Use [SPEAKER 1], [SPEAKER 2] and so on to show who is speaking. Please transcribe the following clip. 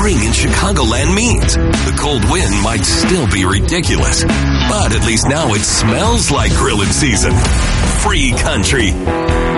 [SPEAKER 1] spring in Chicagoland means. The cold wind might still be ridiculous, but at least now it smells like grilling season. Free country.